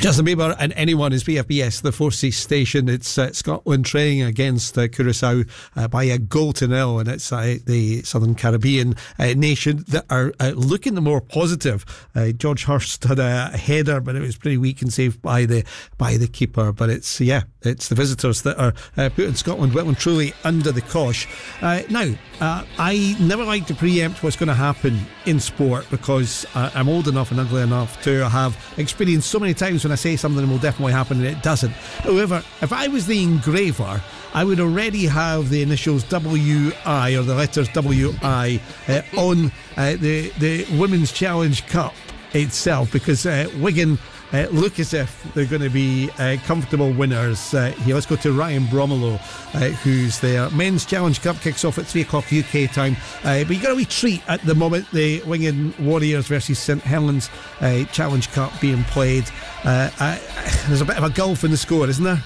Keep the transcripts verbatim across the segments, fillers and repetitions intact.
Justin Bieber and anyone is B F B S, the Four Seas station. It's uh, Scotland training against uh, Curaçao uh, by a goal to nil, and it's uh, the Southern Caribbean uh, nation that are uh, looking the more positive. Uh, George Hurst had a header, but it was pretty weak and saved by the by the keeper. But it's yeah, it's the visitors that are uh, putting Scotland well and truly under the cosh. Uh, now, uh, I never like to preempt what's going to happen in sport because uh, I'm old enough and ugly enough to have experienced so many times when I say something will definitely happen and it doesn't. However, if I was the engraver, I would already have the initials W I or the letters W I uh, on uh, the, the Women's Challenge Cup itself, because uh, Wigan uh, look as if they're going to be uh, comfortable winners. Uh, here, let's go to Ryan Bromelo, uh, who's there. Men's Challenge Cup kicks off at three o'clock U K time, uh, but you got a wee treat at the moment. The Wigan Warriors versus St Helens uh, Challenge Cup being played. Uh, uh, there's a bit of a gulf in the score, isn't there?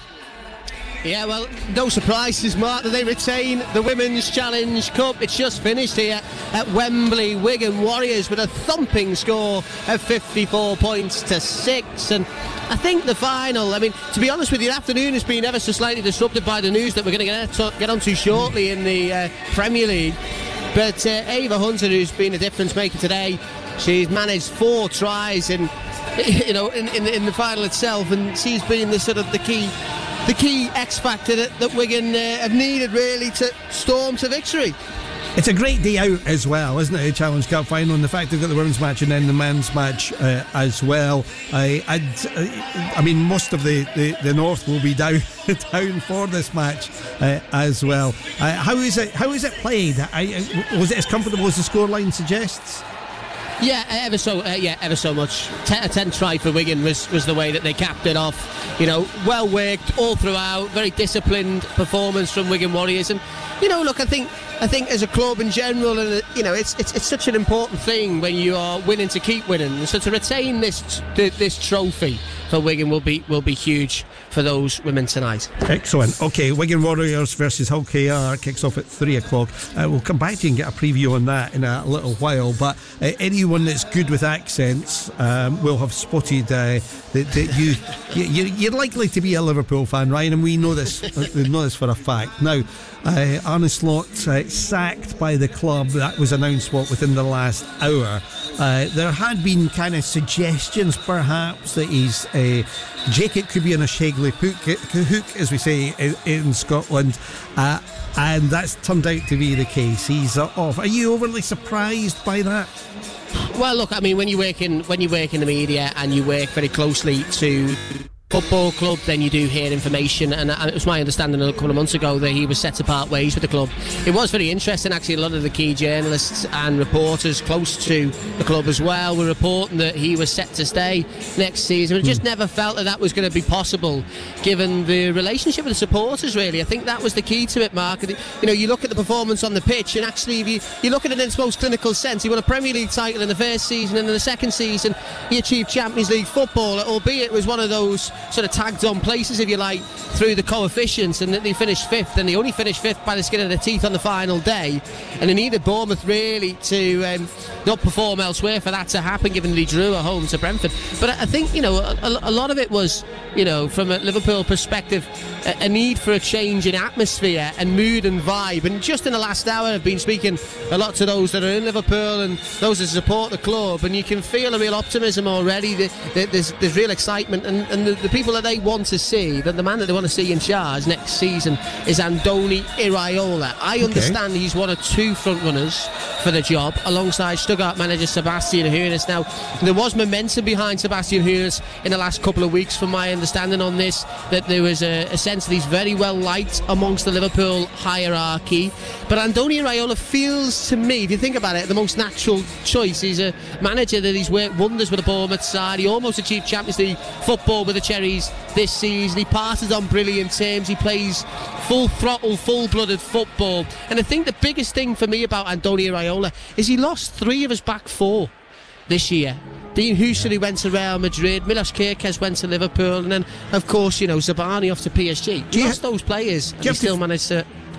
Yeah, well, no surprises, Mark, that they retain the Women's Challenge Cup. It's just finished here at Wembley. Wigan Warriors with a thumping score of fifty-four points to six. And I think the final, I mean, to be honest with you, the afternoon has been ever so slightly disrupted by the news that we're going to get, get onto shortly in the uh, Premier League. But uh, Ava Hunter, who's been a difference maker today, she's managed four tries in, you know, in, in, in the final itself, and she's been the sort of the key the key X factor that, that Wigan uh, have needed really to storm to victory. It's a great day out as well, isn't it? A Challenge Cup final, and the fact they've got the women's match and then the men's match uh, as well. I, I'd, I mean, most of the, the, the north will be down down for this match uh, as well. Uh, how is it? How is it played? I, was it as comfortable as the scoreline suggests? Yeah, ever so, uh, yeah, ever so much. Ten, a ten try for Wigan was, was the way that they capped it off. You know, well worked all throughout. Very disciplined performance from Wigan Warriors, and you know, look, I think I think as a club in general, and you know, it's it's it's such an important thing when you are winning to keep winning. So to retain this this trophy for Wigan will be will be huge for those women tonight. Excellent. Okay, Wigan Warriors versus Hull K R kicks off at three o'clock. Uh, we'll come back to you and get a preview on that in a little while. But uh, anyone that's good with accents um, will have spotted uh, that, that you, you you're likely to be a Liverpool fan, Ryan, and we know this. We know this for a fact. Now, uh, Arne Slot uh, sacked by the club. That was announced what within the last hour. Uh, there had been kind of suggestions, perhaps, that he's uh, Jacket could be in a Shagley hook, as we say in, in Scotland, uh, and that's turned out to be the case. He's uh, off. Are you overly surprised by that? Well, look, I mean, when you work in when you work in the media and you work very closely to football club, then you do hear information, and it was my understanding a couple of months ago that he was set to part ways with the club. It was very interesting, actually. A lot of the key journalists and reporters close to the club as well were reporting that he was set to stay next season. We just mm. never felt that that was going to be possible given the relationship with the supporters, really. I think that was the key to it, Mark. You know, you look at the performance on the pitch, and actually if you, you look at it in its most clinical sense, he won a Premier League title in the first season, and in the second season he achieved Champions League football, albeit it was one of those sort of tagged on places, if you like, through the coefficients, and they finished fifth, and they only finished fifth by the skin of their teeth on the final day, and they needed Bournemouth really to um, not perform elsewhere for that to happen, given that he drew at home to Brentford. But I think, you know, a, a lot of it was, you know, from a Liverpool perspective, a, a need for a change in atmosphere and mood and vibe. And just in the last hour I've been speaking a lot to those that are in Liverpool and those that support the club, and you can feel a real optimism already. The, the, there's, there's real excitement, and, and the, the people that they want to see, that the man that they want to see in charge next season is Andoni Iraola. I okay. understand he's one of two front runners for the job alongside Stuttgart manager Sebastian Hoeneß. Now, there was momentum behind Sebastian Hoeneß in the last couple of weeks, from my understanding on this, that there was a, a sense that he's very well liked amongst the Liverpool hierarchy. But Andoni Iraola feels to me, if you think about it, the most natural choice. He's a manager that he's worked wonders with the Bournemouth side. He almost achieved Champions League football with the Cherries this season. He passes on brilliant terms. He plays full throttle, full-blooded football. And I think the biggest thing for me about Andoni Iraola is he lost three of his back four this year. Dean Huijsen, who went to Real Madrid, Milos Kerkez went to Liverpool, and then, of course, you know, Zabani off to P S G. He lost those players, and he still managed to